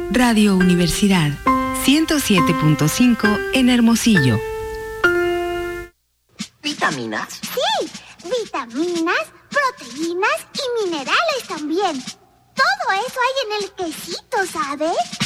Radio Universidad 107.5 en Hermosillo. ¿Vitaminas? Sí, vitaminas, proteínas y minerales también. Todo eso hay en el quesito, ¿sabes?